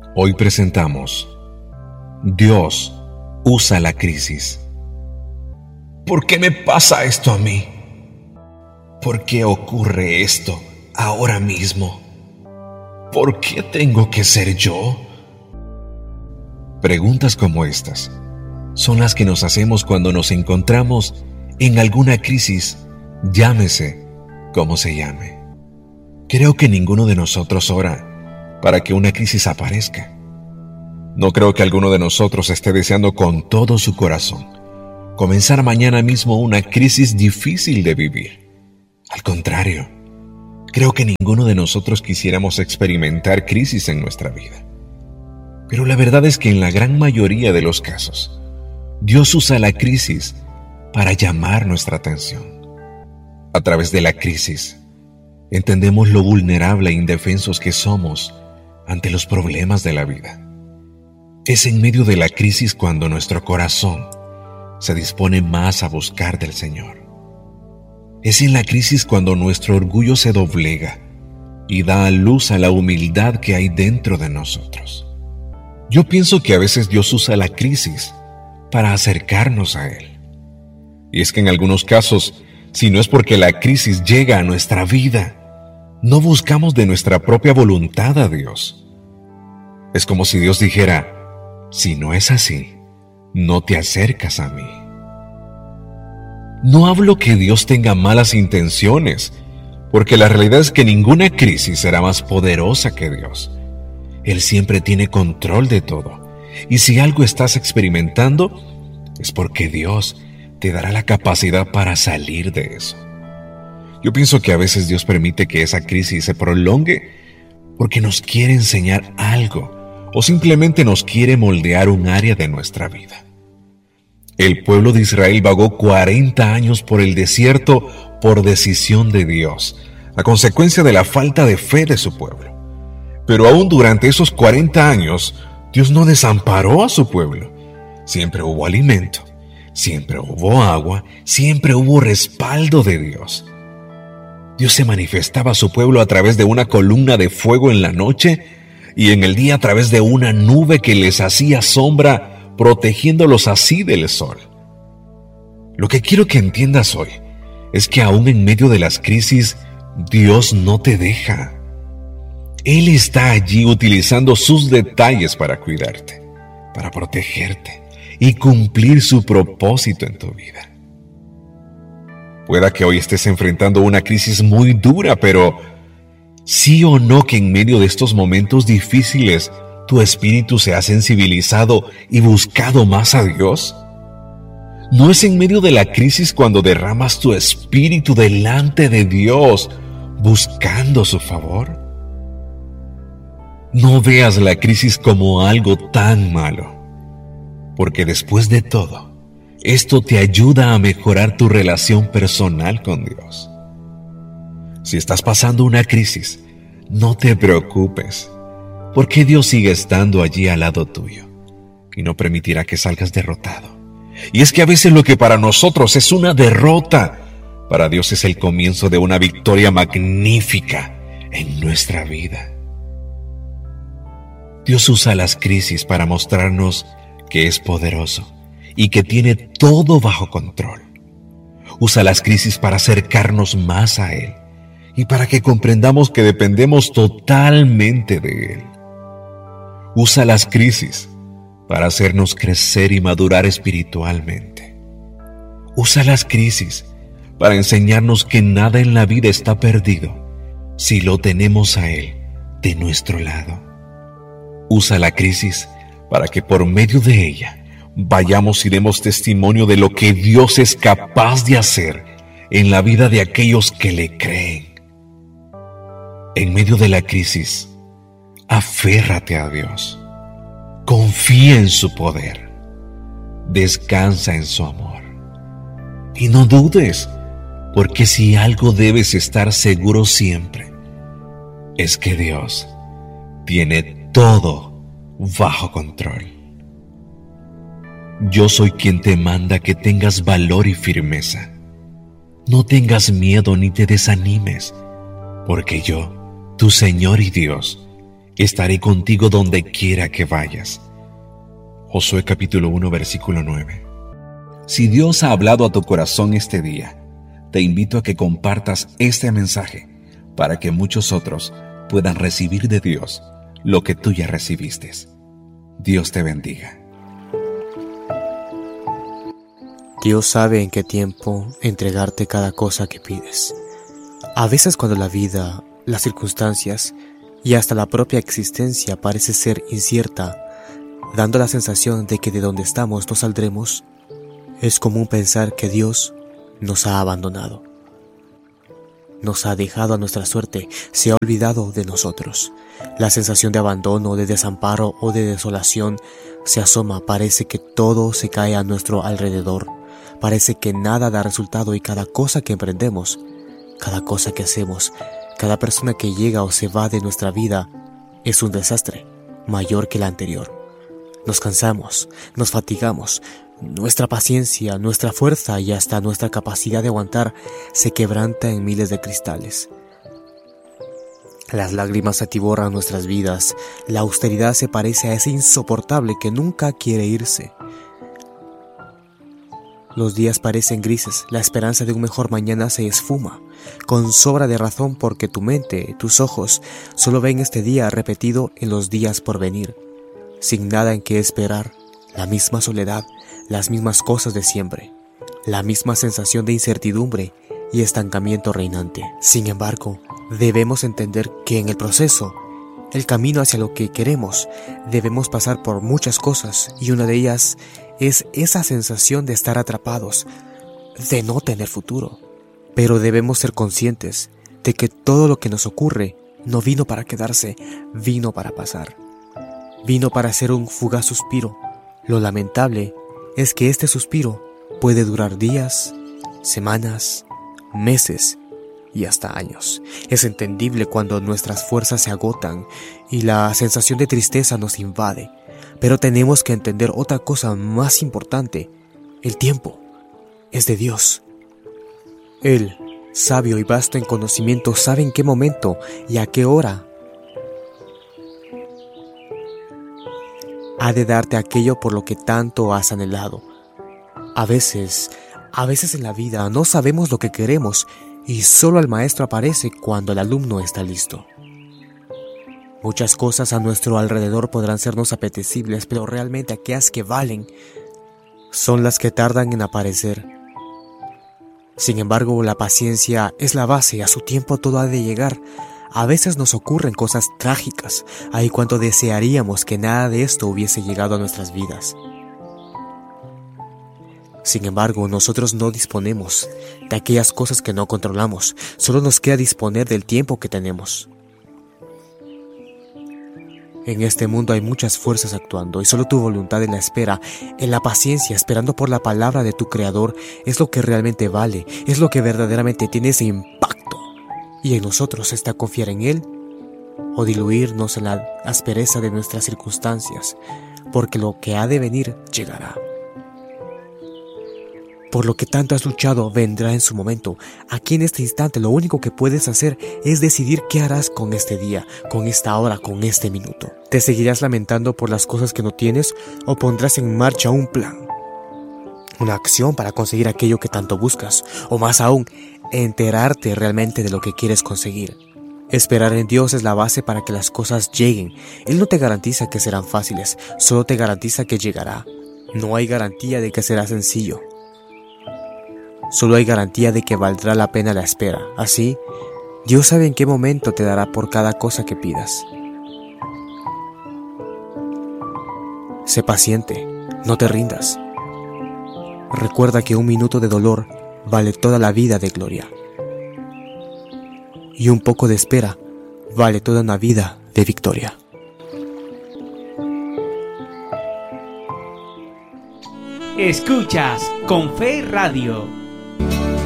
Hoy presentamos Dios usa la crisis. ¿Por qué me pasa esto a mí? ¿Por qué ocurre esto ahora mismo? ¿Por qué tengo que ser yo? Preguntas como estas son las que nos hacemos cuando nos encontramos en alguna crisis, llámese como se llame. Creo que ninguno de nosotros ora para que una crisis aparezca. No creo que alguno de nosotros esté deseando con todo su corazón comenzar mañana mismo una crisis difícil de vivir. Al contrario, creo que ninguno de nosotros quisiéramos experimentar crisis en nuestra vida. Pero la verdad es que en la gran mayoría de los casos, Dios usa la crisis para llamar nuestra atención. A través de la crisis, entendemos lo vulnerable e indefensos que somos ante los problemas de la vida. Es en medio de la crisis cuando nuestro corazón se dispone más a buscar del Señor. Es en la crisis cuando nuestro orgullo se doblega y da a luz a la humildad que hay dentro de nosotros. Yo pienso que a veces Dios usa la crisis para acercarnos a Él. Y es que en algunos casos, si no es porque la crisis llega a nuestra vida, no buscamos de nuestra propia voluntad a Dios. Es como si Dios dijera: si no es así, no te acercas a mí. No hablo que Dios tenga malas intenciones, porque la realidad es que ninguna crisis será más poderosa que Dios. Él siempre tiene control de todo, y si algo estás experimentando, es porque Dios te dará la capacidad para salir de eso. Yo pienso que a veces Dios permite que esa crisis se prolongue porque nos quiere enseñar algo, o simplemente nos quiere moldear un área de nuestra vida. El pueblo de Israel vagó 40 años por el desierto por decisión de Dios, a consecuencia de la falta de fe de su pueblo. Pero aún durante esos 40 años, Dios no desamparó a su pueblo. Siempre hubo alimento, siempre hubo agua, siempre hubo respaldo de Dios. Dios se manifestaba a su pueblo a través de una columna de fuego en la noche y en el día a través de una nube que les hacía sombra, protegiéndolos así del sol. Lo que quiero que entiendas hoy es que aún en medio de las crisis, Dios no te deja. Él está allí utilizando sus detalles para cuidarte, para protegerte y cumplir su propósito en tu vida. Pueda que hoy estés enfrentando una crisis muy dura, pero ¿sí o no que en medio de estos momentos difíciles tu espíritu se ha sensibilizado y buscado más a Dios? ¿No es en medio de la crisis cuando derramas tu espíritu delante de Dios, buscando su favor? No veas la crisis como algo tan malo, porque después de todo, esto te ayuda a mejorar tu relación personal con Dios. Si estás pasando una crisis, no te preocupes, porque Dios sigue estando allí al lado tuyo y no permitirá que salgas derrotado. Y es que a veces lo que para nosotros es una derrota, para Dios es el comienzo de una victoria magnífica en nuestra vida. Dios usa las crisis para mostrarnos que es poderoso y que tiene todo bajo control. Usa las crisis para acercarnos más a Él y para que comprendamos que dependemos totalmente de Él. Usa las crisis para hacernos crecer y madurar espiritualmente. Usa las crisis para enseñarnos que nada en la vida está perdido si lo tenemos a Él de nuestro lado. Usa la crisis para que por medio de ella vayamos y demos testimonio de lo que Dios es capaz de hacer en la vida de aquellos que le creen. En medio de la crisis, aférrate a Dios. Confía en su poder. Descansa en su amor. Y no dudes, porque si algo debes estar seguro siempre, es que Dios tiene todo bajo control. Yo soy quien te manda que tengas valor y firmeza. No tengas miedo ni te desanimes, porque yo, tu Señor y Dios, estaré contigo donde quiera que vayas. Josué capítulo 1, versículo 9. Si Dios ha hablado a tu corazón este día, te invito a que compartas este mensaje para que muchos otros puedan recibir de Dios lo que tú ya recibiste. Dios te bendiga. Dios sabe en qué tiempo entregarte cada cosa que pides. A veces cuando la vida, las circunstancias y hasta la propia existencia parece ser incierta, dando la sensación de que de donde estamos no saldremos, es común pensar que Dios nos ha abandonado. Nos ha dejado a nuestra suerte, se ha olvidado de nosotros. La sensación de abandono, de desamparo o de desolación se asoma, parece que todo se cae a nuestro alrededor. Parece que nada da resultado y cada cosa que emprendemos, cada cosa que hacemos, cada persona que llega o se va de nuestra vida es un desastre mayor que el anterior. Nos cansamos, nos fatigamos, nuestra paciencia, nuestra fuerza y hasta nuestra capacidad de aguantar se quebranta en miles de cristales. Las lágrimas atiborran nuestras vidas, la austeridad se parece a ese insoportable que nunca quiere irse. Los días parecen grises, la esperanza de un mejor mañana se esfuma, con sobra de razón porque tu mente, tus ojos, solo ven este día repetido en los días por venir, sin nada en qué esperar, la misma soledad, las mismas cosas de siempre, la misma sensación de incertidumbre y estancamiento reinante. Sin embargo, debemos entender que en el proceso, el camino hacia lo que queremos, debemos pasar por muchas cosas y una de ellas es esa sensación de estar atrapados, de no tener futuro. Pero debemos ser conscientes de que todo lo que nos ocurre no vino para quedarse, vino para pasar. Vino para ser un fugaz suspiro. Lo lamentable es que este suspiro puede durar días, semanas, meses y hasta años. Es entendible cuando nuestras fuerzas se agotan y la sensación de tristeza nos invade. Pero tenemos que entender otra cosa más importante. El tiempo es de Dios. Él, sabio y vasto en conocimiento, sabe en qué momento y a qué hora ha de darte aquello por lo que tanto has anhelado. A veces en la vida no sabemos lo que queremos y solo el maestro aparece cuando el alumno está listo. Muchas cosas a nuestro alrededor podrán sernos apetecibles, pero realmente aquellas que valen son las que tardan en aparecer. Sin embargo, la paciencia es la base y a su tiempo todo ha de llegar. A veces nos ocurren cosas trágicas, ahí cuanto desearíamos que nada de esto hubiese llegado a nuestras vidas. Sin embargo, nosotros no disponemos de aquellas cosas que no controlamos, solo nos queda disponer del tiempo que tenemos. En este mundo hay muchas fuerzas actuando y solo tu voluntad en la espera, en la paciencia, esperando por la palabra de tu Creador, es lo que realmente vale, es lo que verdaderamente tiene ese impacto. Y en nosotros está confiar en Él o diluirnos en la aspereza de nuestras circunstancias, porque lo que ha de venir llegará. Por lo que tanto has luchado vendrá en su momento. Aquí en este instante lo único que puedes hacer es decidir qué harás con este día, con esta hora, con este minuto. ¿Te seguirás lamentando por las cosas que no tienes o pondrás en marcha un plan? Una acción para conseguir aquello que tanto buscas, o más aún, enterarte realmente de lo que quieres conseguir. Esperar en Dios es la base para que las cosas lleguen. Él no te garantiza que serán fáciles, solo te garantiza que llegará. No hay garantía de que será sencillo. Solo hay garantía de que valdrá la pena la espera. Así, Dios sabe en qué momento te dará por cada cosa que pidas. Sé paciente, no te rindas. Recuerda que un minuto de dolor vale toda la vida de gloria. Y un poco de espera vale toda una vida de victoria. Escuchas Con Fe Radio.